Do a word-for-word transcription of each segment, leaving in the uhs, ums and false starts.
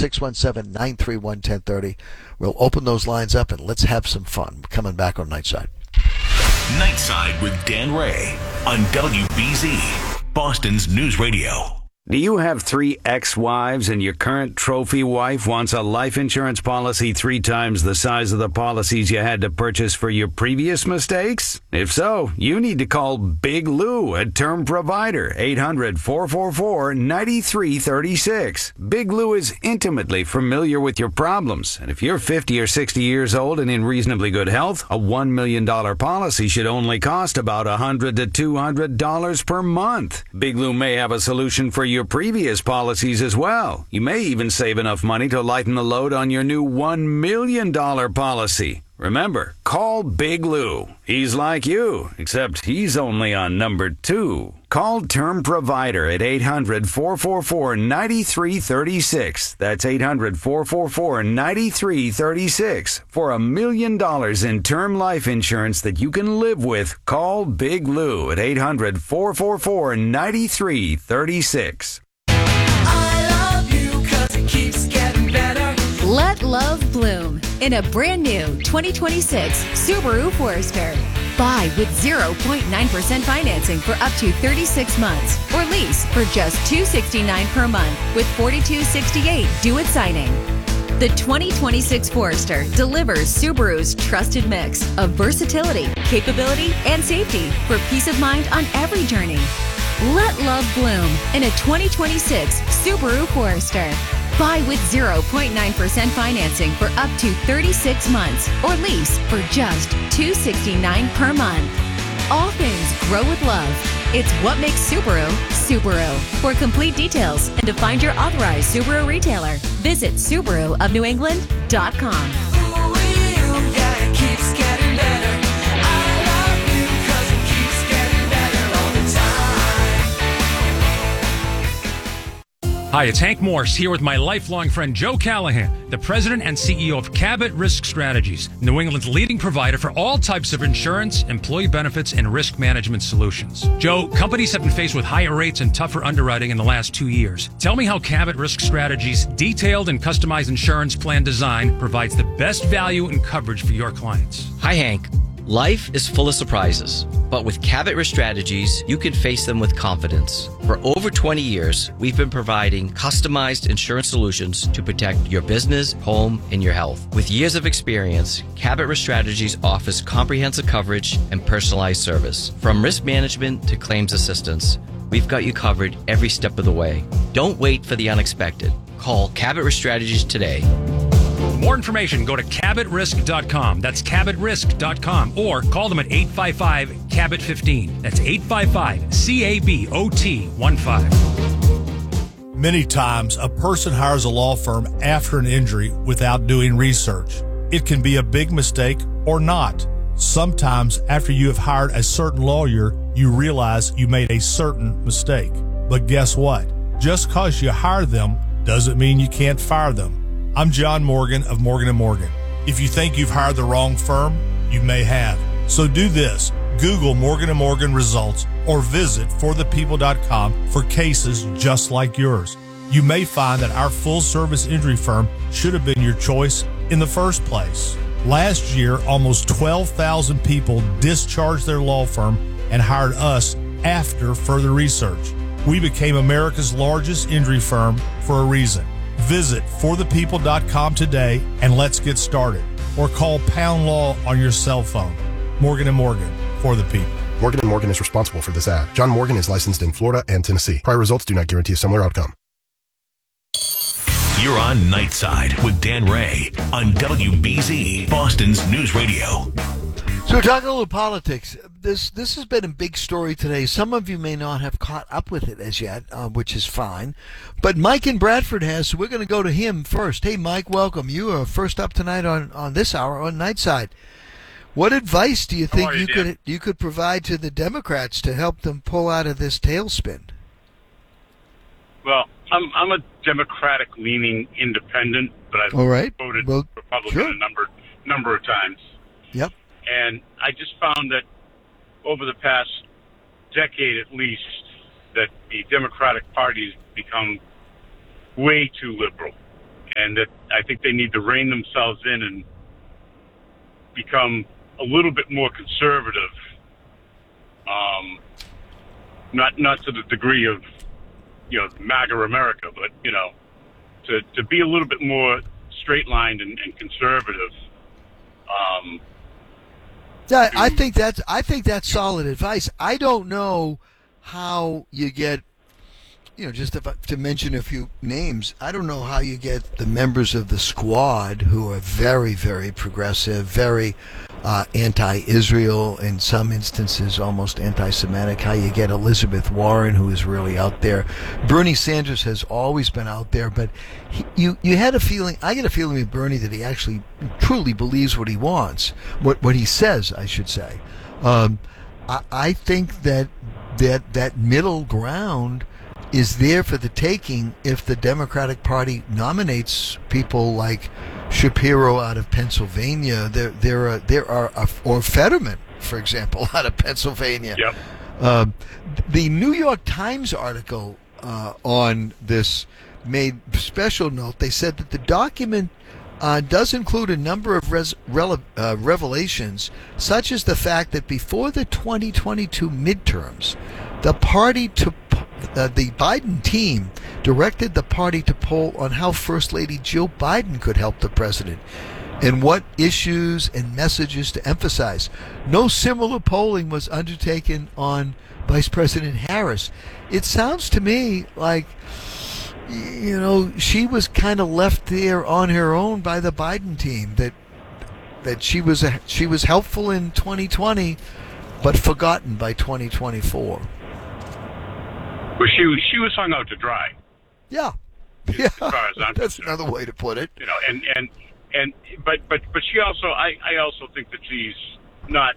six one seven, nine three one, one zero three zero. We'll open those lines up and let's have some fun. We're coming back on Nightside. Nightside with Dan Ray on W B Z, Boston's News Radio. Do you have three ex-wives and your current trophy wife wants a life insurance policy three times the size of the policies you had to purchase for your previous mistakes? If so, you need to call Big Lou, a term provider, eight hundred, four four four, nine three three six. Big Lou is intimately familiar with your problems, and if you're fifty or sixty years old and in reasonably good health, a one million dollars policy should only cost about one hundred to two hundred dollars per month. Big Lou may have a solution for you your previous policies as well. You may even save enough money to lighten the load on your new one million dollars policy. Remember, call Big Lou. He's like you, except he's only on number two. Call Term Provider at eight hundred, four four four, nine three three six. That's eight hundred, four four four, nine three three six. For a million dollars in term life insurance that you can live with, call Big Lou at eight hundred, four four four, nine three three six. I love you 'cause it keeps getting better. Let love bloom in a brand new twenty twenty-six Subaru Forester. Buy with zero point nine percent financing for up to thirty-six months or lease for just two hundred sixty-nine dollars per month with forty-two sixty-eight due at signing. The twenty twenty-six Forester delivers Subaru's trusted mix of versatility, capability, and safety for peace of mind on every journey. Let love bloom in a twenty twenty-six Subaru Forester. Buy with zero point nine percent financing for up to thirty-six months or lease for just two hundred sixty-nine dollars per month. All things grow with love. It's what makes Subaru, Subaru. For complete details and to find your authorized Subaru retailer, visit Subaru of New England dot com. Ooh, yeah, it keeps getting better. I love you 'cause it keeps getting better all the time. Hi, it's Hank Morse here with my lifelong friend Joe Callahan, the president and C E O of Cabot Risk Strategies, New England's leading provider for all types of insurance, employee benefits, and risk management solutions. Joe, companies have been faced with higher rates and tougher underwriting in the last two years. Tell me how Cabot Risk Strategies' detailed and customized insurance plan design provides the best value and coverage for your clients. Hi, Hank. Life is full of surprises, but with Cabot Risk Strategies, you can face them with confidence. For over twenty years, we've been providing customized insurance solutions to protect your business, home, and your health. With years of experience, Cabot Risk Strategies offers comprehensive coverage and personalized service. From risk management to claims assistance, we've got you covered every step of the way. Don't wait for the unexpected. Call Cabot Risk Strategies today. For more information, go to cabot risk dot com. That's cabot risk dot com. Or call them at eight five five, C A B O T fifteen. That's eight five five, C A B O T fifteen. Many times, a person hires a law firm after an injury without doing research. It can be a big mistake or not. Sometimes, after you have hired a certain lawyer, you realize you made a certain mistake. But guess what? Just because you hire them doesn't mean you can't fire them. I'm John Morgan of Morgan and Morgan. If you think you've hired the wrong firm, you may have. So do this. Google Morgan and Morgan results or visit for the people dot com for cases just like yours. You may find that our full-service injury firm should have been your choice in the first place. Last year, almost twelve thousand people discharged their law firm and hired us after further research. We became America's largest injury firm for a reason. Visit for the people dot com today and let's get started. Or call Pound Law on your cell phone. Morgan and Morgan, for the people. Morgan and Morgan is responsible for this ad. John Morgan is licensed in Florida and Tennessee. Prior results do not guarantee a similar outcome. You're on Nightside with Dan Ray on W B Z, Boston's News Radio. So we're talking a little politics. This this has been a big story today. Some of you may not have caught up with it as yet, uh, which is fine. But Mike in Bradford has, so we're going to go to him first. Hey, Mike, welcome. You are first up tonight on, on this hour on Nightside. What advice do you think you, you could you could provide to the Democrats to help them pull out of this tailspin? Well, I'm I'm a Democratic-leaning independent, but I've All right. voted well, Republican sure. a number number of times. Yep. And I just found that over the past decade at least, that the Democratic Party has become way too liberal. and that I think they need to rein themselves in and become a little bit more conservative. Um, not not to the degree of, you know, MAGA America, but, you know, to, to be a little bit more straight-lined and, and conservative. Um, Yeah, I think that's I think that's solid advice. I don't know how you get, you know, just if, I- to mention a few names, I don't know how you get the members of the squad who are very, very progressive, very uh, anti-Israel, in some instances almost anti-Semitic, how you get Elizabeth Warren, who is really out there. Bernie Sanders has always been out there, but he, you you had a feeling, I get a feeling with Bernie that he actually truly believes what he wants, what what he says, I should say. Um, I, I think that that that middle ground is there for the taking if the Democratic Party nominates people like Shapiro out of Pennsylvania. There, there are, there are, or Fetterman, for example, out of Pennsylvania. Yep. Um, the New York Times article uh, on this made special note. They said that the document uh, does include a number of res- rele- uh, revelations, such as the fact that before the twenty twenty-two midterms, the party to Uh, the Biden team directed the party to poll on how First Lady Jill Biden could help the president and what issues and messages to emphasize. No similar polling was undertaken on Vice President Harris. It sounds to me like, you know, she was kind of left there on her own by the Biden team, that that she was a, she was helpful in twenty twenty but forgotten by twenty twenty-four. But she was she was hung out to dry. Yeah, As yeah. far as I'm That's concerned. another way to put it. You know, and and and but but but she also I, I also think that she's not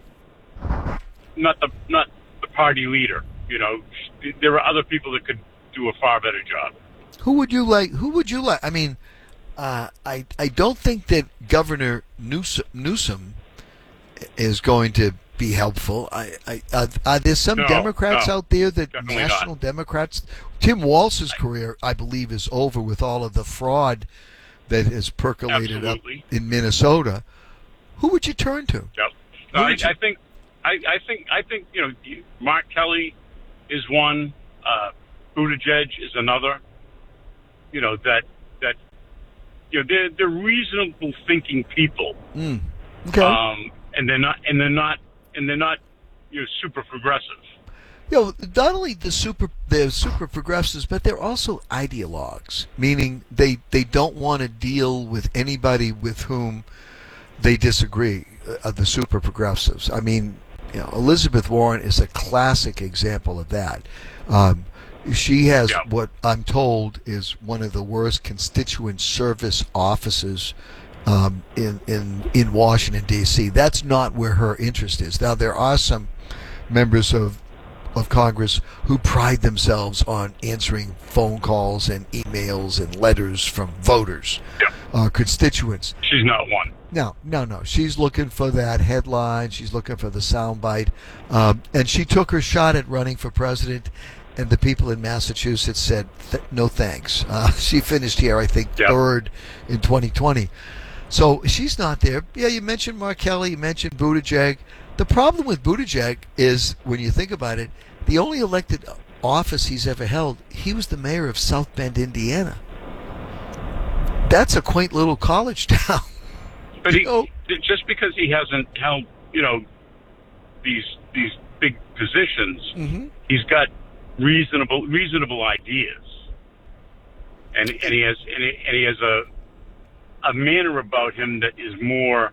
not the not the party leader. You know, she, there are other people that could do a far better job. Who would you like? Who would you like? I mean, uh, I I don't think that Governor Newsom, Newsom is going to be helpful. I, I uh, are there some No, Democrats no, out there that definitely national not. Democrats? Tim Walz's career, I believe, is over with all of the fraud that has percolated Absolutely. up in Minnesota. Who would you turn to? Yep. Who No, I, would you- I think I, I think I think you know Mark Kelly is one. Uh, Buttigieg is another. You know that that you know they're they're reasonable thinking people. Mm. Okay. Um, and they're not and they're not and they're not you know super progressive. You know, not only the super they're super progressives, but they're also ideologues, meaning they they don't want to deal with anybody with whom they disagree. Uh, the super progressives. I mean, you know, Elizabeth Warren is a classic example of that. Um, she has Yeah. what I'm told is one of the worst constituent service offices um, in in in Washington D C That's not where her interest is. Now there are some members of of Congress who pride themselves on answering phone calls and emails and letters from voters, Yeah. uh, constituents. She's not one. No, no, no. She's looking for that headline. She's looking for the soundbite. Um, and she took her shot at running for president, and the people in Massachusetts said, Th- no thanks. Uh, she finished here, I think, Yep. third in twenty twenty. So she's not there. Yeah, you mentioned Mark Kelly. You mentioned Buttigieg. The problem with Buttigieg is, when you think about it, the only elected office he's ever held, he was the mayor of South Bend, Indiana. That's a quaint little college town. But he, Oh. just because he hasn't held, you know, these these big positions, Mm-hmm. he's got reasonable reasonable ideas, and and he has and he, and he has a a manner about him that is more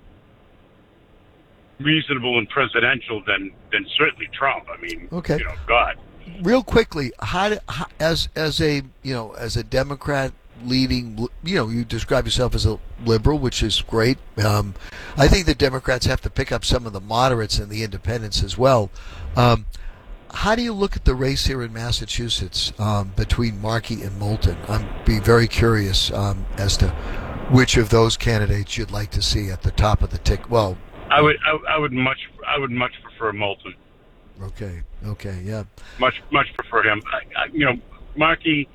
reasonable and presidential than than certainly Trump. I mean, Okay. you know, God. Real quickly, how, do, how as as a you know as a Democrat leading, you know, you describe yourself as a liberal, which is great. Um, I think the Democrats have to pick up some of the moderates and the independents as well. Um, how do you look at the race here in Massachusetts um, between Markey and Moulton? I'm be very curious um, as to which of those candidates you'd like to see at the top of the tick. Well, I would I, I would much I would much prefer Moulton. okay, okay, yeah. Much much prefer him. I, I, you know, Markey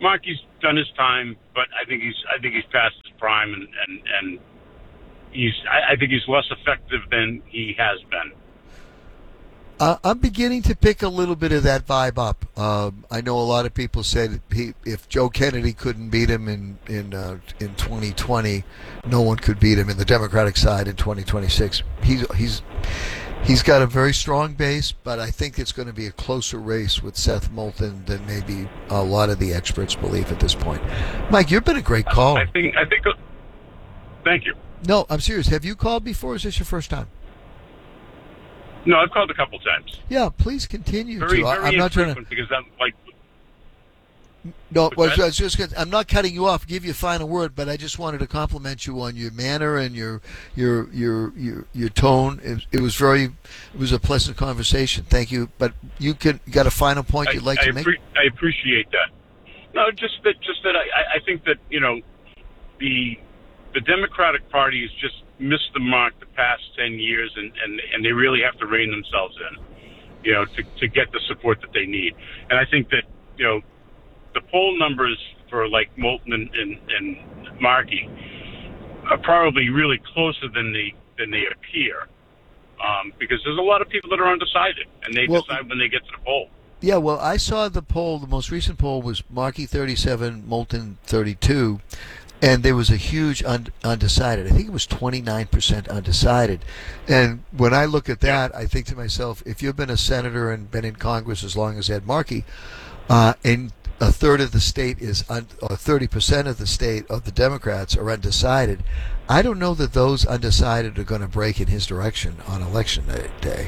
Markey's done his time, but I think he's I think he's past his prime, and and, and he's I, I think he's less effective than he has been. Uh, I'm beginning to pick a little bit of that vibe up. Um, I know a lot of people said he, if Joe Kennedy couldn't beat him in in uh, in twenty twenty, no one could beat him in the Democratic side in twenty twenty-six. He's he's he's got a very strong base, but I think it's going to be a closer race with Seth Moulton than maybe a lot of the experts believe at this point. Mike, you've been a great caller. I think I think. Thank you. No, I'm serious. Have you called before? Or is this your first time? No, I've called a couple times. Yeah, please continue Very, to. very I'm not trying to. because I'm like. No, well, that? I was just gonna, I'm not cutting you off. Give you a final word, but I just wanted to compliment you on your manner and your your your your, your tone. It, it was very, it was a pleasant conversation. Thank you. But you can you got a final point I, you'd like I to make? Appre- I appreciate that. No, just that. Just that. I, I think that you know, the the Democratic Party has just missed the mark the past ten years, and, and, and they really have to rein themselves in, you know, to to get the support that they need. And I think that you know. The poll numbers for like Moulton and, and, and Markey are probably really closer than they than they appear, um, because there's a lot of people that are undecided, and they well, decide when they get to the poll. Yeah, well, I saw the poll. The most recent poll was Markey thirty-seven, Moulton thirty-two, and there was a huge un- undecided. I think it was twenty-nine percent undecided. And when I look at that, I think to myself, if you've been a senator and been in Congress as long as Ed Markey, uh, and a third of the state is, un, or thirty percent of the state of the Democrats are undecided, I don't know that those undecided are going to break in his direction on election day.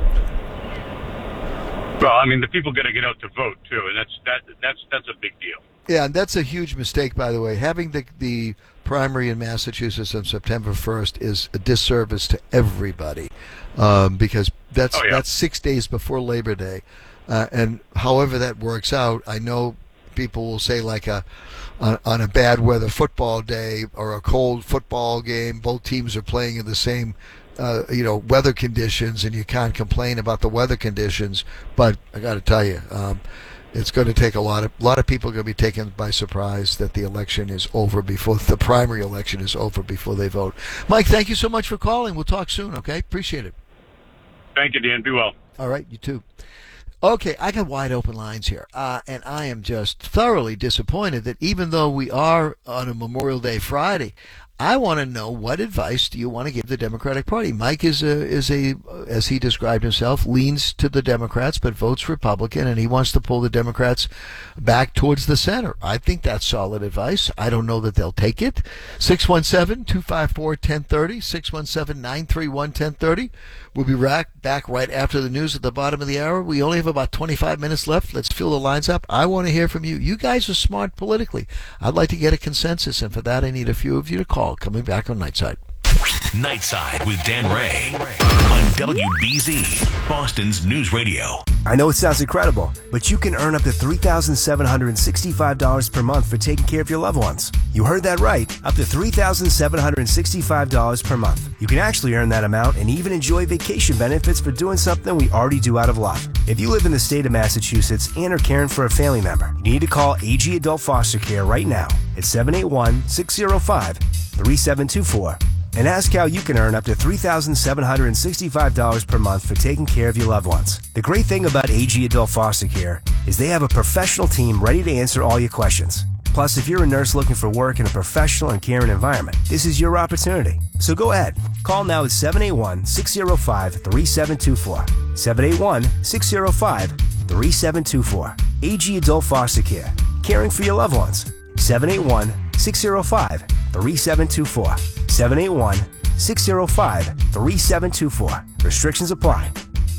Well, I mean, the people got to get out to vote too, and that's that that's that's a big deal. Yeah, and that's a huge mistake, by the way. Having the the primary in Massachusetts on September first is a disservice to everybody, um, because that's oh, yeah. that's six days before Labor Day. Uh, and however that works out, I know people will say like a on, on a bad weather football day or a cold football game, both teams are playing in the same uh, you know weather conditions, and you can't complain about the weather conditions. But I got to tell you, um, it's going to take a lot of a lot of people are going to be taken by surprise that the election is over before the primary election is over before they vote. Mike, thank you so much for calling. We'll talk soon. Okay, appreciate it. Thank you, Dan. Be well. All right, you too. Okay, I got wide open lines here, uh, and I am just thoroughly disappointed that even though we are on a Memorial Day Friday, I want to know, what advice do you want to give the Democratic Party? Mike is a, is a, as he described himself, leans to the Democrats but votes Republican, and he wants to pull the Democrats back towards the center. I think that's solid advice. I don't know that they'll take it. six one seven, two five four, one zero three zero, six one seven, nine three one, one zero three zero. We'll be back, back right after the news at the bottom of the hour. We only have about twenty-five minutes left. Let's fill the lines up. I want to hear from you. You guys are smart politically. I'd like to get a consensus, and for that I need a few of you to call. Coming back on Nightside. Nightside with Dan Ray on W B Z, Boston's News Radio. I know it sounds incredible, but you can earn up to three thousand seven hundred sixty-five dollars per month for taking care of your loved ones. You heard that right, up to three thousand seven hundred sixty-five dollars per month. You can actually earn that amount and even enjoy vacation benefits for doing something we already do out of love. If you live in the state of Massachusetts and are caring for a family member, you need to call A G Adult Foster Care right now at seven eight one, six zero five, three seven two four. And ask how you can earn up to three thousand seven hundred sixty-five dollars per month for taking care of your loved ones. The great thing about A G Adult Foster Care is they have a professional team ready to answer all your questions. Plus, if you're a nurse looking for work in a professional and caring environment, this is your opportunity. So go ahead. Call now at seven eight one, six zero five, three seven two four. seven eight one, six zero five, three seven two four. A G Adult Foster Care. Caring for your loved ones. seven eight one, six zero five, three seven two four. seven eight one, six zero five, three seven two four. Restrictions apply.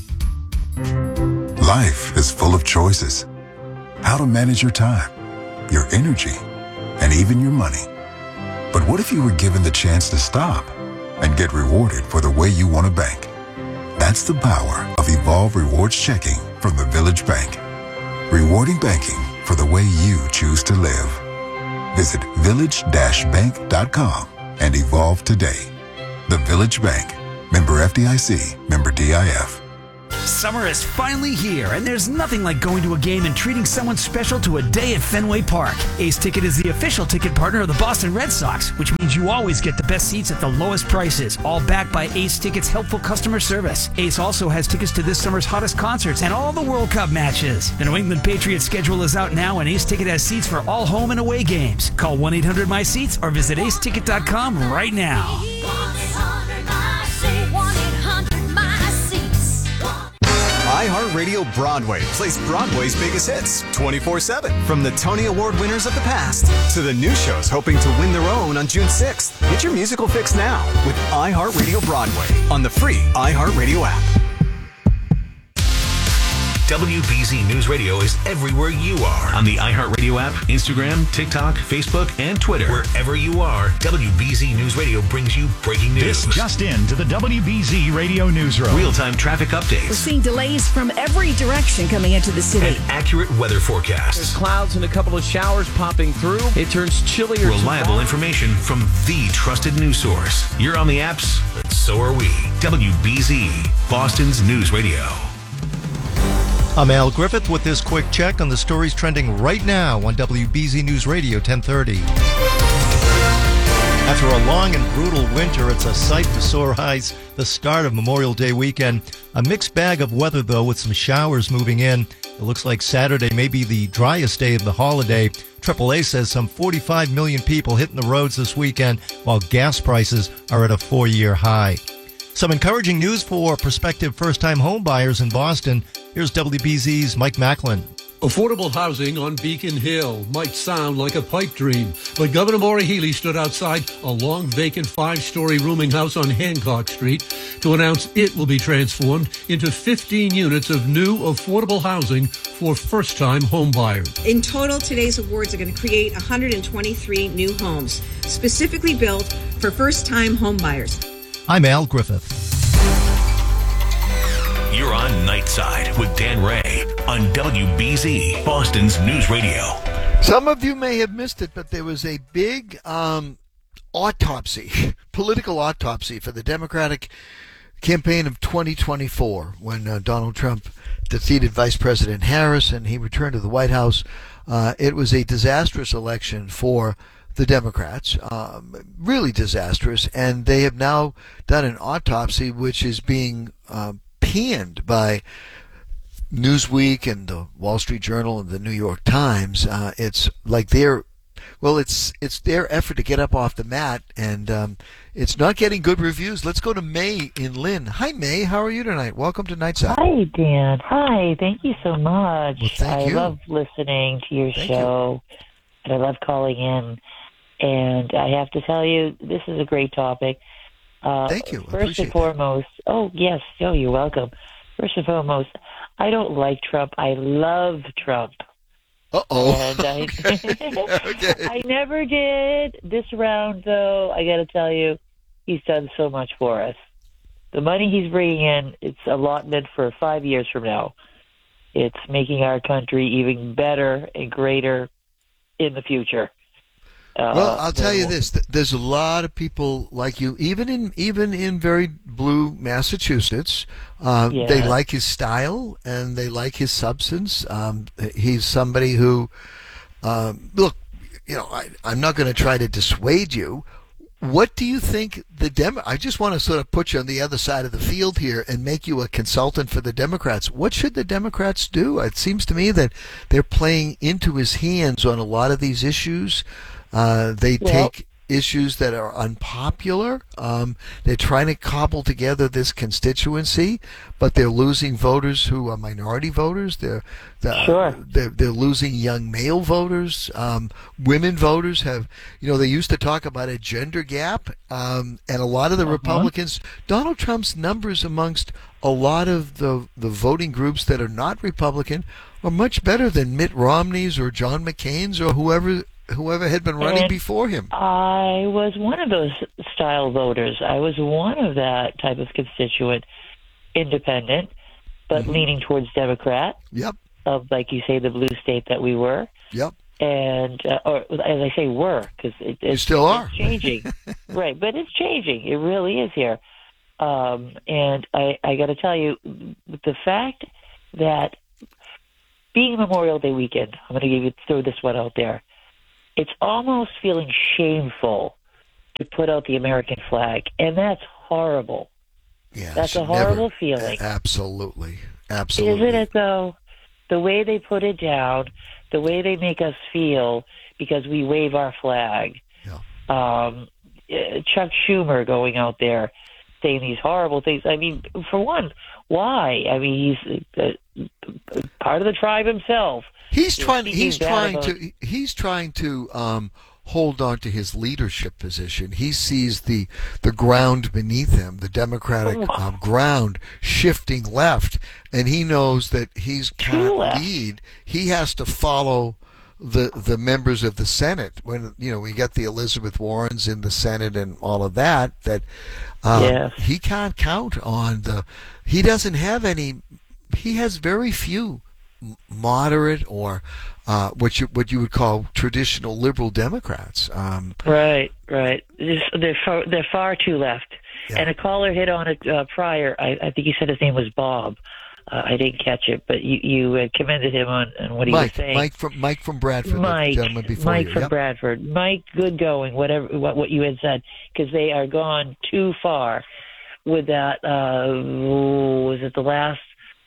Life is full of choices. How to manage your time, your energy, and even your money. But what if you were given the chance to stop and get rewarded for the way you want to bank? That's the power of Evolve Rewards Checking from the Village Bank. Rewarding banking for the way you choose to live. Visit village dash bank dot com and evolve today. The Village Bank. Member F D I C. Member D I F. Summer is finally here, and there's nothing like going to a game and treating someone special to a day at Fenway Park. Ace Ticket is the official ticket partner of the Boston Red Sox, which means you always get the best seats at the lowest prices, all backed by Ace Ticket's helpful customer service. Ace also has tickets to this summer's hottest concerts and all the World Cup matches. The New England Patriots schedule is out now, and Ace Ticket has seats for all home and away games. Call one eight hundred my seats or visit ace ticket dot com right now. iHeartRadio Broadway plays Broadway's biggest hits twenty-four seven. From the Tony Award winners of the past to the new shows hoping to win their own on June sixth. Get your musical fix now with iHeartRadio Broadway on the free iHeartRadio app. W B Z News Radio is everywhere you are on the iHeartRadio app, Instagram, TikTok, Facebook, and Twitter. Wherever you are, W B Z News Radio brings you breaking news. This just in to the W B Z Radio Newsroom. Real-time traffic updates. We're seeing delays from every direction coming into the city. And accurate weather forecasts. There's clouds and a couple of showers popping through. It turns chillier. Reliable tomorrow. information from the trusted news source. You're on the apps, but so are we. W B Z, Boston's News Radio. I'm Al Griffith with this quick check on the stories trending right now on W B Z News Radio ten thirty. After a long and brutal winter, it's a sight for sore eyes, the start of Memorial Day weekend. A mixed bag of weather, though, with some showers moving in. It looks like Saturday may be the driest day of the holiday. triple A says some forty-five million people hitting the roads this weekend, while gas prices are at a four-year high. Some encouraging news for prospective first-time home buyers in Boston. Here's W B Z's Mike Macklin. Affordable housing on Beacon Hill might sound like a pipe dream, but Governor Maura Healey stood outside a long vacant five-story rooming house on Hancock Street to announce it will be transformed into fifteen units of new affordable housing for first-time home buyers. In total, today's awards are going to create one hundred twenty-three new homes, specifically built for first-time home buyers. I'm Al Griffith. You're on Nightside with Dan Ray on W B Z, Boston's News Radio. Some of you may have missed it, but there was a big um, autopsy, political autopsy for the Democratic campaign of twenty twenty-four when uh, Donald Trump defeated Vice President Harris and he returned to the White House. Uh, it was a disastrous election for the Democrats, um, really disastrous, and they have now done an autopsy which is being uh, panned by Newsweek and the Wall Street Journal and the New York Times. Uh, it's like their, well, it's it's their effort to get up off the mat, and um, it's not getting good reviews. Let's go to May in Lynn. Hi, May. How are you tonight? Welcome to Nightside. Hi, Dan. Hi. Thank you so much. Well, thank I you. love listening to your Thank show, you. and I love calling in. And I have to tell you, this is a great topic. Uh, Thank you. I First appreciate and foremost, oh, yes, oh, you're welcome. First and foremost, I don't like Trump. I love Trump. Uh-oh. And I, okay. I never did. This round, though, I got to tell you, he's done so much for us. The money he's bringing in, it's allotment for five years from now. It's making our country even better and greater in the future. Uh, well, I'll tell you this: there's a lot of people like you, even in even in very blue Massachusetts. Uh, Yeah. They like his style and they like his substance. Um, he's somebody who, um, look, you know, I, I'm not going to try to dissuade you. What do you think the Dem? I just want to sort of put you on the other side of the field here and make you a consultant for the Democrats. What should the Democrats do? It seems to me that they're playing into his hands on a lot of these issues. Uh, they Well- take issues that are unpopular. Um, they're trying to cobble together this constituency, but they're losing voters who are minority voters. They're they're, Sure. they're, they're losing young male voters. Um, women voters have, you know, they used to talk about a gender gap, um, and a lot of the Uh-huh. Republicans, Donald Trump's numbers amongst a lot of the the voting groups that are not Republican are much better than Mitt Romney's or John McCain's or whoever whoever had been running And before him. I was one of those style voters. I was one of that type of constituent, independent, but Mm-hmm. leaning towards Democrat. Yep. Of, like you say, the blue state that we were. Yep. And, uh, or as I say, were, because it, it's, still are. it's changing. Right, but it's changing. It really is here. Um, and I, I got to tell you, the fact that being Memorial Day weekend, I'm going to give you throw this one out there. It's almost feeling shameful to put out the American flag, and that's horrible. Yeah, that's a should horrible never- feeling. Absolutely, absolutely. Isn't it, though? The way they put it down, the way they make us feel because we wave our flag. Um, uh, Chuck Schumer going out there saying these horrible things. I mean, for one, why? I mean, he's uh, part of the tribe himself. He's He's trying. speaking He's bad trying about- to. He's trying to um, hold on to his leadership position. He sees the the ground beneath him, the Democratic um, ground shifting left, and he knows that he's can't lead. He has to follow the the members of the Senate. When you know we get the Elizabeth Warrens in the Senate and all of that, that um, Yes. he can't count on the. He doesn't have any. He has very few moderate or uh, what you what you would call traditional liberal Democrats. Um, Right, right. Just, they're far, they're far too left. And a caller hit on it uh, prior. I, I think he said his name was Bob. Uh, I didn't catch it, but you you uh, commended him on, on what he Mike, was saying. Mike from Mike from Bradford, Mike, the gentleman before Mike you. from Yep. Bradford. Mike, good going. Whatever what what you had said, because they are gone too far with that. Uh, was it the last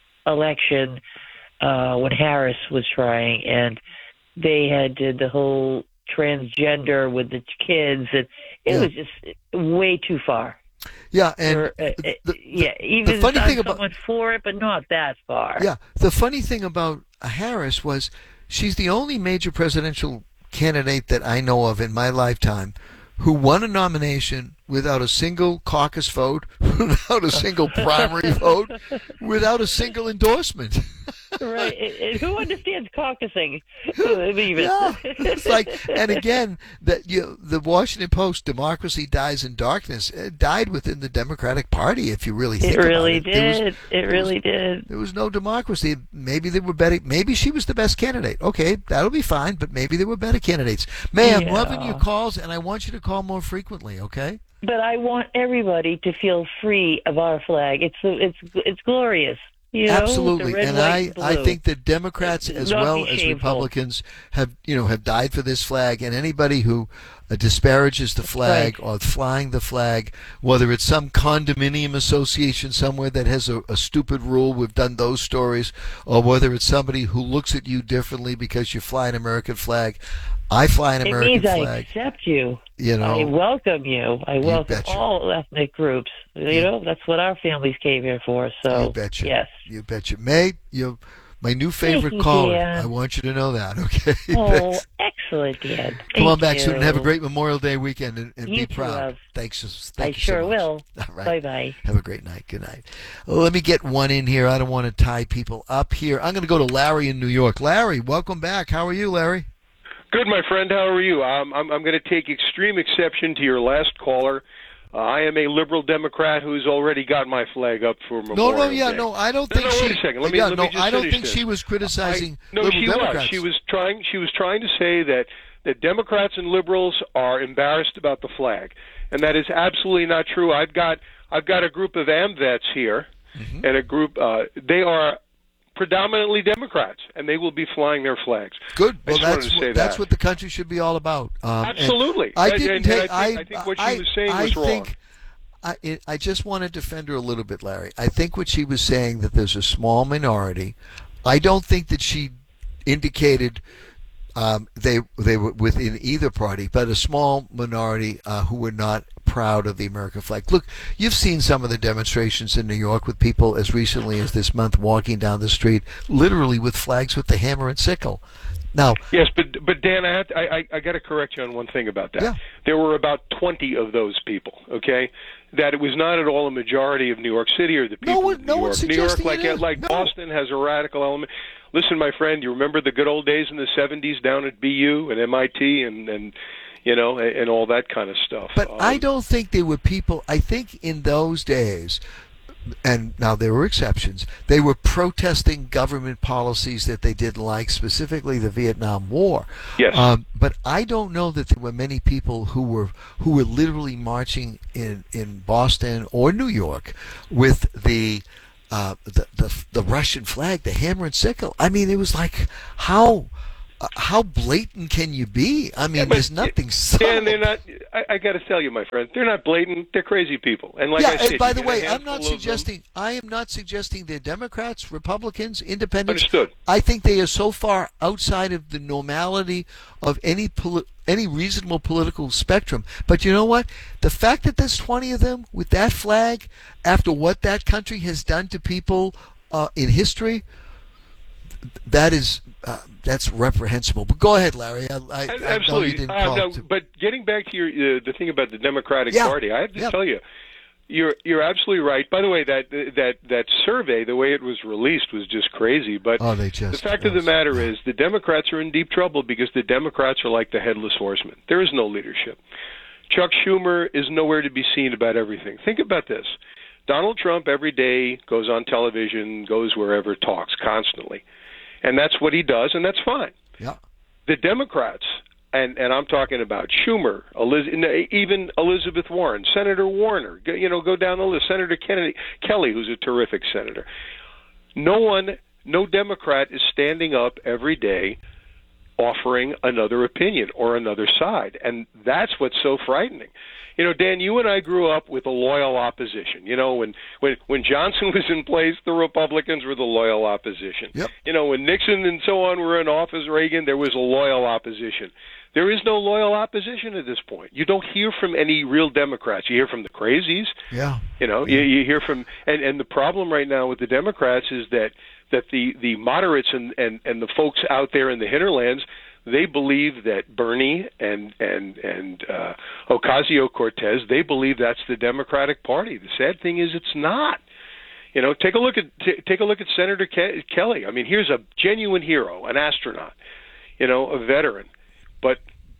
election uh, when Harris was trying, and they had did the whole transgender with the kids, and it Yeah. was just way too far. Yeah, and Or, uh, the, uh, yeah, even the funny I'm thing about someone for it, but not that far. yeah, the funny thing about Harris was she's the only major presidential candidate that I know of in my lifetime who won a nomination without a single caucus vote, without a single primary vote, without a single endorsement. Right. And- and who understands caucusing? Even. Yeah, it's like, and again, that you, the Washington Post, "Democracy dies in darkness," it died within the Democratic Party. If you really think It about really it, There was- did. It there was- really did. There was no democracy. Maybe they were better. Maybe she was the best candidate. Okay, that'll be fine. But maybe there were better candidates. May, I'm Yeah. loving your calls, and I want you to call more frequently. Okay. But I want everybody to feel free of our flag. It's it's it's glorious. You know, Absolutely, the red, and white, I, I blue. think that Democrats It's as not well be as shameful. Republicans have, you know, have died for this flag. And anybody who uh, disparages the flag or flying the flag, whether it's some condominium association somewhere that has a, a stupid rule, we've done those stories, or whether it's somebody who looks at you differently because you fly an American flag. I fly an It American means I flag. accept you. You know, I welcome you. I You welcome betcha. all ethnic groups. You know, that's what our families came here for. So, You betcha. yes. You betcha. May, you my new favorite you, caller. Dan. I want you to know that, okay? Oh, excellent, Dan. Come on Thank back you. soon and have a great Memorial Day weekend and, and You be too, proud. love. Thanks. I Thank you so sure much. will. All right. Bye-bye. Have a great night. Good night. Well, let me get one in here. I don't want to tie people up here. I'm going to go to Larry in New York. Larry, welcome back. How are you, Larry? Good, my friend. How are you? Um, I'm, I'm going to take extreme exception to your last caller. Uh, I am a liberal Democrat who's already got my flag up for Memorial No, no, yeah, Day. no. I don't No, think no, she. wait a second. Let me, yeah, let no, me just I don't finish think this. she was criticizing I, no, liberal she Democrats. was. She was trying. She was trying to say that that Democrats and liberals are embarrassed about the flag, and that is absolutely not true. I've got I've got a group of AmVets here, Mm-hmm. and a group. Uh, they are predominantly Democrats, and they will be flying their flags. Good. I Well, just wanted that's to what, say that's that. what the country should be all about. Um, and Absolutely. I And- didn't and take. I think- I think what she I- was saying I was wrong. think, I, it, I just want to defend her a little bit, Larry. I think what she was saying that there's a small minority. I don't think that she indicated um, they they were within either party, but a small minority uh, who were not proud of the American flag. Look, you've seen some of the demonstrations in New York with people as recently as this month walking down the street, literally with flags with the hammer and sickle. Now, yes, but but Dan, I have to, I, I, I got to correct you on one thing about that. Yeah. There were about twenty of those people. Okay, that it was not at all a majority of New York City or the people one- of New no York. one's New York, suggesting like it is. like No. Boston, has a radical element. Listen, my friend, you remember the good old days in the seventies down at B U and M I T and and you know and, and all that kind of stuff. But Um, I don't think there were people. I think in those days, and now there were exceptions, they were protesting government policies that they didn't like, specifically the Vietnam War. Yes. Um, but I don't know that there were many people who were who were literally marching in, in Boston or New York with the, uh, the the the Russian flag, the hammer and sickle. I mean, it was like, how uh, how blatant can you be? I mean, Yeah, but there's nothing subtle. Dan, they're not. I, I got to tell you, my friend, they're not blatant. They're crazy people. And like yeah, I said, and by you the get a way, I'm not handful of them- suggesting I am not suggesting they're Democrats, Republicans, Independents. Understood. I think they are so far outside of the normality of any poli- any reasonable political spectrum. But you know what? The fact that there's twenty of them with that flag, after what that country has done to people uh, in history, that is uh, that's reprehensible. But go ahead, Larry. I, I, I know you Absolutely. didn't Uh, call no, to- but getting back to your uh, the thing about the Democratic Yeah. Party, I have to Yeah. tell you, you're you're absolutely right. By the way, that that that survey, the way it was released, was just crazy. But Oh, they just- the fact of the matter is, the Democrats are in deep trouble because the Democrats are like the headless horseman. There is no leadership. Chuck Schumer is nowhere to be seen about everything. Think about this. Donald Trump every day goes on television, goes wherever, talks constantly. And that's what he does, and that's fine. Yeah. The Democrats, and, and I'm talking about Schumer, Eliz- even Elizabeth Warren, Senator Warner, go- you know, go down the list, Senator Kennedy, Kelly, who's a terrific senator. No one, no Democrat is standing up every day offering another opinion or another side. And that's what's so frightening. You know, Dan, you and I grew up with a loyal opposition. You know, when when when Johnson was in place, the Republicans were the loyal opposition. Yep. You know, when Nixon and so on were in office, Reagan, there was a loyal opposition. There is no loyal opposition at this point. You don't hear from any real Democrats. You hear from the crazies. Yeah. You know, you, you hear from, and, and the problem right now with the Democrats is that that the, the moderates and, and, and the folks out there in the hinterlands, they believe that Bernie and and and uh, Ocasio-Cortez, they believe that's the Democratic Party. The sad thing is, it's not. You know, take a look at t- take a look at Senator Ke- Kelly. I mean, here's a genuine hero, an astronaut. You know, a veteran, but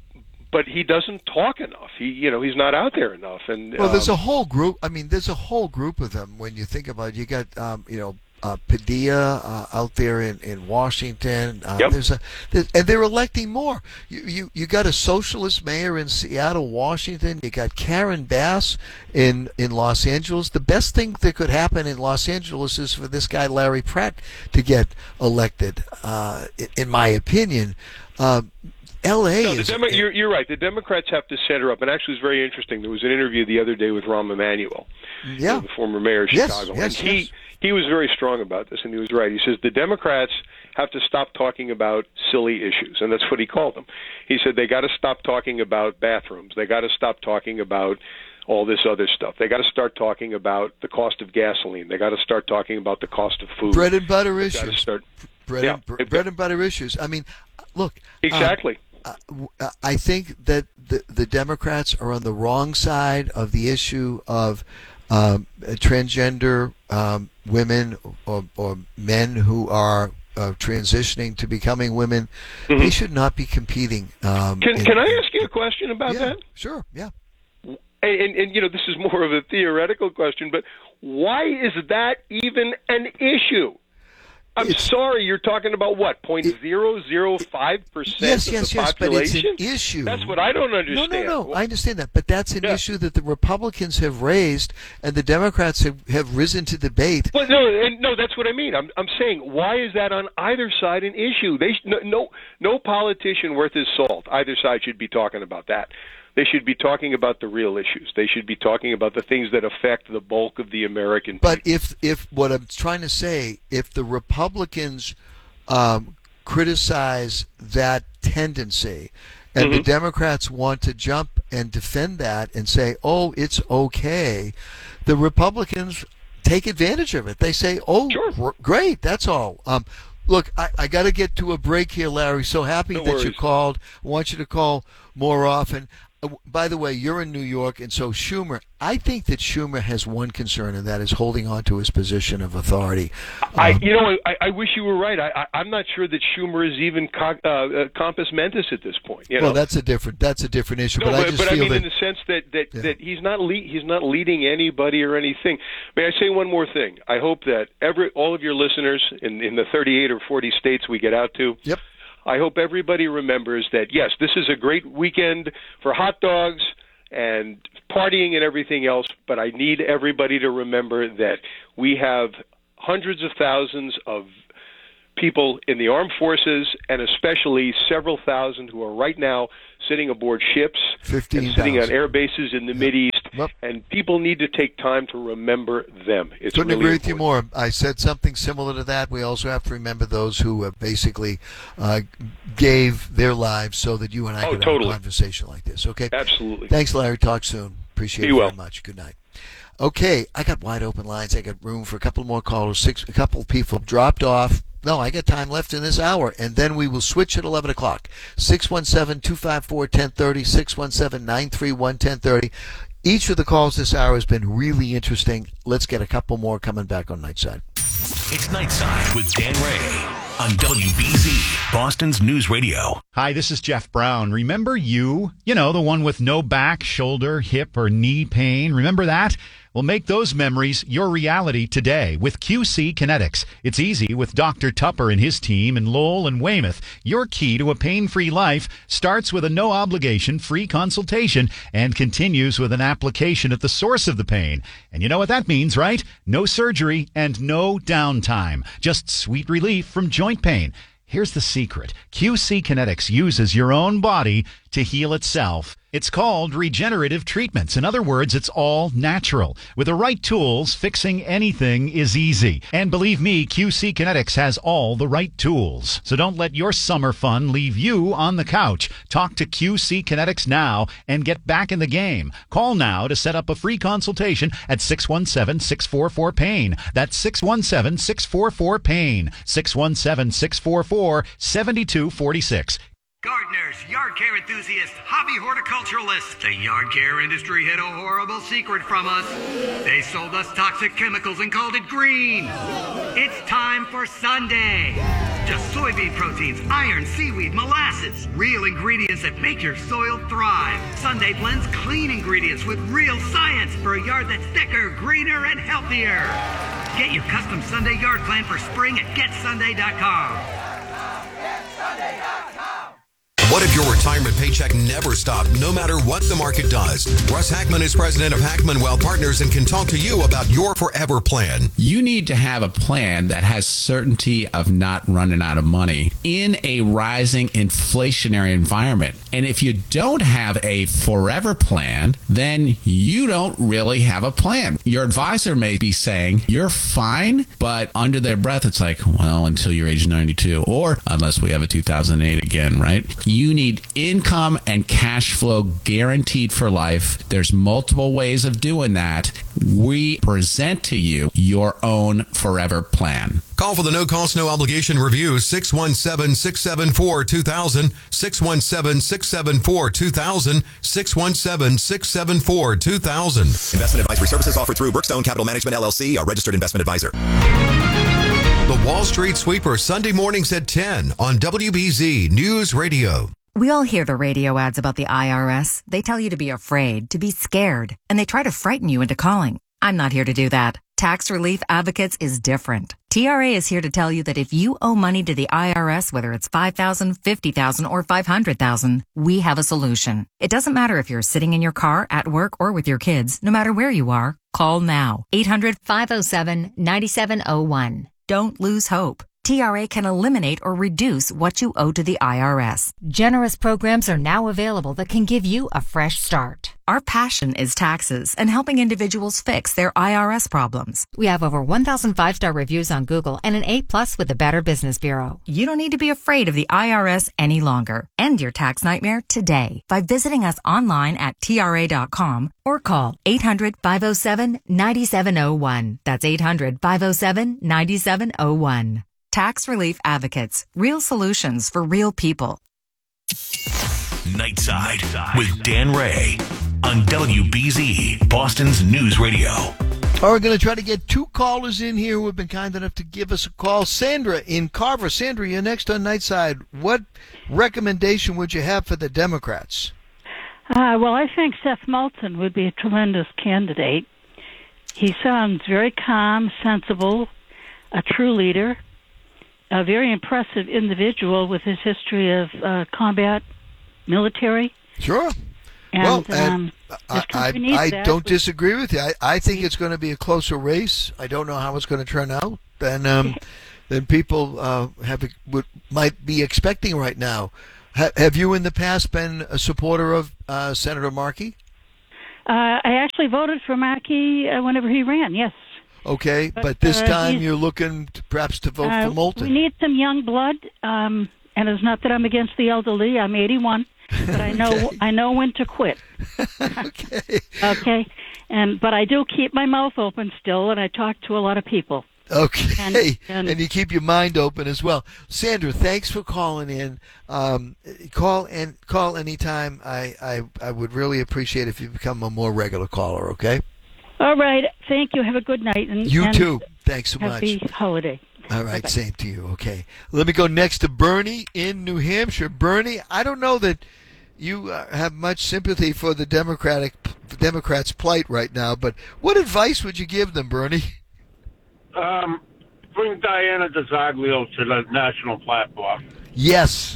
but he doesn't talk enough. He you know he's not out there enough. And Well, there's um, a whole group. I mean, there's a whole group of them when you think about it. You got, um, you know, uh, Padilla uh, out there in in Washington. Uh, Yep. There's a, there's, and they're electing more. You, you you got a socialist mayor in Seattle, Washington. You got Karen Bass in in Los Angeles. The best thing that could happen in Los Angeles is for this guy Larry Pratt to get elected. Uh, in, in my opinion. Uh, L A No, the is Demo- you're, you're right. The Democrats have to center up. And actually, it was very interesting. There was an interview the other day with Rahm Emanuel, Yeah. the former mayor of Yes, Chicago. yes, and he, yes. he was very strong about this, and he was right. He says the Democrats have to stop talking about silly issues, and that's what he called them. He said they got to stop talking about bathrooms. They got to stop talking about all this other stuff. They got to start talking about the cost of gasoline. They got to start talking about the cost of food. bread and butter They gotta issues. start- bread, Yeah, and, br- they've bread got- and butter issues. I mean, look. um, Exactly. uh, w- uh, I think that the, the Democrats are on the wrong side of the issue of um, uh, transgender um, women or, or men who are uh, transitioning to becoming women. Mhm. They should not be competing. Um, Can, in- can I ask you a question about Yeah, that? Sure, yeah. And, and, and, you know, this is more of a theoretical question, but why is that even an issue? I'm sorry, you're talking about what, zero point zero zero five percent Yes, of yes, the yes, but it's population? an issue. That's what I don't understand. No, no, no. I understand that, but that's an issue that the Republicans have raised, and the Democrats have, have risen to debate. Well, no, and no, that's what I mean. I'm, I'm saying, why is that on either side an issue? They sh- no, no, no politician worth his salt, either side should be talking about that. They should be talking about the real issues. They should be talking about the things that affect the bulk of the American people. But if if what I'm trying to say, if the Republicans um, criticize that tendency, and the Mhm. Democrats want to jump and defend that and say, "Oh, it's okay," the Republicans take advantage of it. They say, "Oh, gr- great, that's all." Um, look, I, I got to get to a break here, Larry. So happy No that you worries. called. I want you to call more often. uh, by the way, you're in New York, and so Schumer, I think that Schumer has one concern, and that is holding on to his position of authority. I, Um, you know, I, I wish you were right. I, I, I'm not sure that Schumer is even co- uh, uh, compos mentis at this point. You know? well, that's a different that's a different issue. No, but, but, I just but I feel mean, that in the sense that that, Yeah. that he's not le- he's not leading anybody or anything. May I say one more thing? I hope that every all of your listeners in in the thirty-eight or forty states we get out to. Yep. I hope everybody remembers that, yes, this is a great weekend for hot dogs and partying and everything else, but I need everybody to remember that we have hundreds of thousands of people in the armed forces, and especially several thousand who are right now sitting aboard ships and sitting on air bases in the Mideast, and people need to take time to remember them. It's Couldn't really agree with important. you more. I said something similar to that. We also have to remember those who uh, basically uh, gave their lives so that you and I Oh, could totally. have a conversation like this. Okay. Absolutely. Thanks, Larry. Talk soon. Appreciate Be it well. very much. Good night. Okay, I got wide open lines. I got room for a couple more callers. Six, a couple of people dropped off. No, I got time left in this hour, and then we will switch at eleven o'clock. six one seven, two five four, one zero three zero, six one seven, nine three one, one zero three zero. Each of the calls this hour has been really interesting. Let's get a couple more coming back on Nightside. It's Nightside with Dan Ray on W B Z, Boston's News Radio. Hi, this is Jeff Brown. Remember you? You know, the one with no back, shoulder, hip, or knee pain. Remember that? Well, make those memories your reality today with Q C Kinetics. It's easy with Doctor Tupper and his team in Lowell and Weymouth. Your key to a pain-free life starts with a no-obligation free consultation and continues with an application at the source of the pain. And you know what that means, right? No surgery and no downtime. Just sweet relief from joint pain. Here's the secret. Q C Kinetics uses your own body to heal itself. It's called regenerative treatments. In other words, it's all natural. With the right tools, fixing anything is easy. And believe me, Q C Kinetics has all the right tools. So don't let your summer fun leave you on the couch. Talk to Q C Kinetics now and get back in the game. Call now to set up a free consultation at six one seven, six four four, PAIN. That's six one seven, six four four, PAIN. six one seven, six four four, seven two four six. Gardeners, yard care enthusiasts, hobby horticulturalists. The yard care industry hid a horrible secret from us. They sold us toxic chemicals and called it green. It's time for Sunday. Just soybean proteins, iron, seaweed, molasses. Real ingredients that make your soil thrive. Sunday blends clean ingredients with real science for a yard that's thicker, greener, and healthier. Get your custom Sunday yard plan for spring at get sunday dot com. What if your retirement paycheck never stopped, no matter what the market does? Russ Hackman is president of Hackman Wealth Partners and can talk to you about your forever plan. You need to have a plan that has certainty of not running out of money in a rising inflationary environment. And if you don't have a forever plan, then you don't really have a plan. Your advisor may be saying, you're fine, but under their breath, it's like, well, until you're age ninety-two, or unless we have a two thousand eight again, right? You need income and cash flow guaranteed for life. There's multiple ways of doing that. We present to you your own forever plan. Call for the no-cost, no-obligation review, six one seven, six seven four, two thousand, six one seven, six seven four, two thousand, six one seven, six seven four, two thousand. Investment advisory services offered through Brookstone Capital Management, L L C, a registered investment advisor. The Wall Street Sweeper, Sunday mornings at ten on W B Z News Radio. We all hear the radio ads about the I R S. They tell you to be afraid, to be scared, and they try to frighten you into calling. I'm not here to do that. Tax Relief Advocates is different. T R A is here to tell you that if you owe money to the I R S, whether it's five thousand dollars, fifty thousand dollars, or five hundred thousand dollars, we have a solution. It doesn't matter if you're sitting in your car, at work, or with your kids. No matter where you are, call now. eight hundred, five oh seven, nine seven oh one. Don't lose hope. T R A can eliminate or reduce what you owe to the I R S. Generous programs are now available that can give you a fresh start. Our passion is taxes and helping individuals fix their I R S problems. We have over one thousand five-star reviews on Google and an A plus with the Better Business Bureau. You don't need to be afraid of the I R S any longer. End your tax nightmare today by visiting us online at T R A dot com or call eight hundred, five oh seven, nine seven oh one. That's eight hundred, five oh seven, nine seven oh one. Tax Relief Advocates. Real solutions for real people. Nightside with Dan Ray on W B Z, Boston's News Radio. All right, we're going to try to get two callers in here who have been kind enough to give us a call. Sandra in Carver. Sandra, you're next on Nightside. What recommendation would you have for the Democrats? Uh, well, I think Seth Moulton would be a tremendous candidate. He sounds very calm, sensible, a true leader, a very impressive individual with his history of uh, combat, military. Sure. And, well, and um, I, I, I don't disagree with you. I, I think it's going to be a closer race. I don't know how it's going to turn out than um, than people uh, have would, might be expecting right now. Ha, have you in the past been a supporter of uh, Senator Markey? Uh, I actually voted for Markey uh, whenever he ran, yes. Okay, but, but this uh, time you're looking to, perhaps to vote uh, for Moulton. We need some young blood, um, and it's not that I'm against the elderly. I'm eighty-one, but I know okay. I know when to quit. okay. Okay, and but I do keep my mouth open still, and I talk to a lot of people. Okay, and, and, and you keep your mind open as well. Sandra, thanks for calling in. Um, call and call anytime. I, I I would really appreciate if you become a more regular caller. Okay. All right. Thank you. Have a good night. And, you and too. Thanks so happy much. Happy holiday. All right. Bye-bye. Same to you. Okay. Let me go next to Bernie in New Hampshire. Bernie, I don't know that you uh, have much sympathy for the Democratic Democrats' plight right now, but what advice would you give them, Bernie? Um, bring Diana DeZoglio to the national platform. Yes.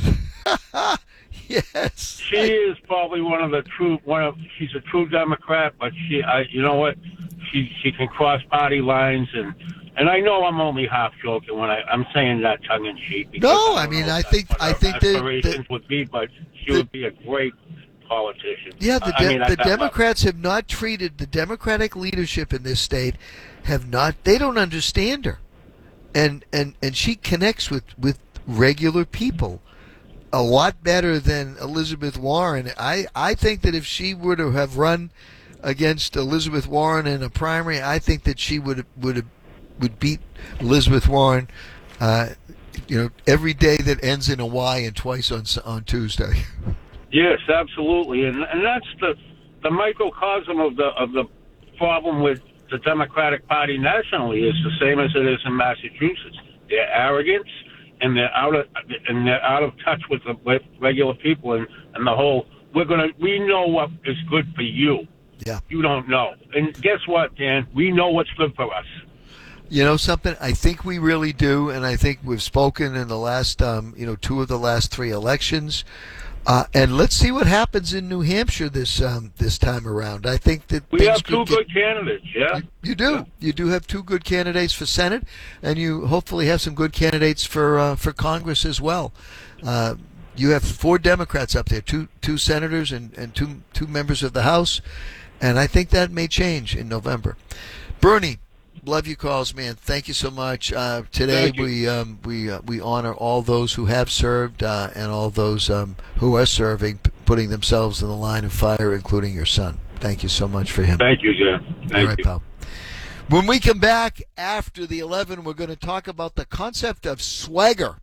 Yes. She is probably one of the true, one of, she's a true Democrat, but she, I, you know what, she she can cross party lines, and, and I know I'm only half joking when I, I'm saying that tongue in cheek. No, I, I mean, I think, I think the, aspirations would be, but she the, would be a great politician. Yeah, the, de- I mean, the Democrats level. have not treated, the Democratic leadership in this state have not, they don't understand her. And, and, and she connects with, with regular people a lot better than Elizabeth Warren. I, I think that if she were to have run against Elizabeth Warren in a primary, I think that she would would would beat Elizabeth Warren, uh, you know, every day that ends in a Y and twice on on Tuesday. Yes, absolutely, and and that's the the microcosm of the of the problem with the Democratic Party nationally is the same as it is in Massachusetts. Their arrogance. And they're out of and they're out of touch with the with regular people, and, and the whole we're gonna we know what is good for you. Yeah, you don't know. And guess what, Dan? We know what's good for us. You know something? I think we really do, and I think we've spoken in the last um, you know two of the last three elections. Uh, and let's see what happens in New Hampshire this um, this time around. I think that we have two good get, candidates. Yeah, you, you do. Yeah. You do have two good candidates for Senate, and you hopefully have some good candidates for uh, for Congress as well. Uh, you have four Democrats up there, two two senators and, and two two members of the House, and I think that may change in November. Bernie, love your calls, man. Thank you so much. Uh, today we um, we uh, we honor all those who have served uh, and all those um, who are serving, p- putting themselves in the line of fire, including your son. Thank you so much for him. Thank you, Jim. Thank all right, you. Pal. When we come back after the eleven, we're going to talk about the concept of swagger.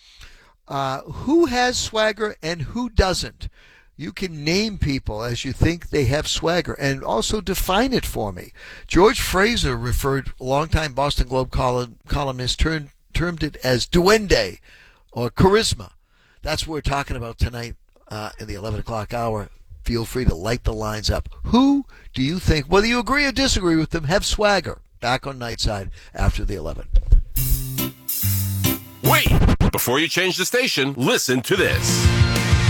Uh, who has swagger and who doesn't? You can name people as you think they have swagger and also define it for me. George Fraser referred, longtime Boston Globe column, columnist, turned, termed it as duende or charisma. That's what we're talking about tonight uh, in the eleven o'clock hour. Feel free to light the lines up. Who do you think, whether you agree or disagree with them, have swagger? Back on Nightside after the eleven. Wait! Before you change the station, listen to this.